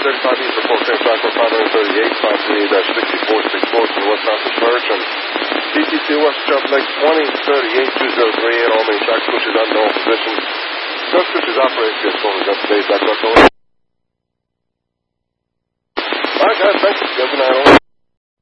35 East report, same track, 538, 538-6464 from the West Mountain Merge, and DT2 West Jump Lake 20, 38-203, and all main track switches unknown position. Gun switches operates, yes, phone is up to date,